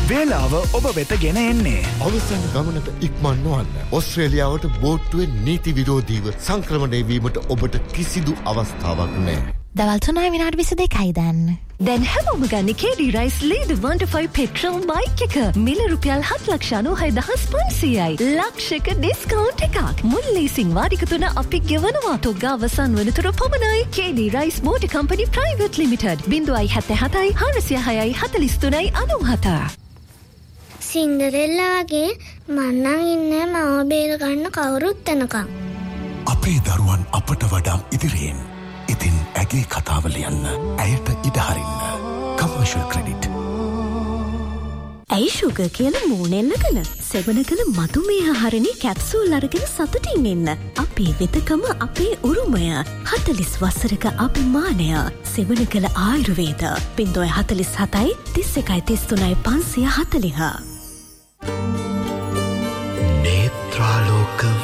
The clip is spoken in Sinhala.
වේලාව ඔබ වෙත ගෙන එන්නේ. අවසන් ගමනට ඉක්මන් නොවන්න. ඕස්ට්‍රේලියාවට බෝට්ටුවෙන් නීති විරෝධීව සංක්‍රමණය වීමට ඔබට කිසිදු අවස්ථාවක් නැහැ. දවල් 3:22යි දැන්. දැන් හැමෝම ගන්න KD Rice Lead 1-5 petrol bike එක. මිල රුපියල් 7,96,500යි. ලක්ෂයක ඩිස්කවුන්ට් එකක්. මුල් ලීසින් වාරික තුන අපි ගෙවනවා. තොග අවසන් වනතුරු පමණයි. KD Rice Motor Company Private Limited 077 406 43 97. Cinderella වගේ මන්නම් ඉන්නේ මව බේර ගන්න කවුරුත් එනකම්. අපේ දරුවන් අපට වඩා ඉදිරියෙන්. ඉතින් ඇගේ කතාව ලියන්න. ඇයට ඉඩ හරින්න. Commercial credit. ඇයි ෂුගර් කියලා මූණෙන්නකන? සෙවන කළ මధుමේහ හරණි කැප්සූල් අරගෙන සතුටින් ඉන්න. අපේ වෙදකම අපේ උරුමය. 40 වසරක අභිමානය. සෙවන කළ ආයුර්වේද 047 31 33 540. නේත්‍රාලෝක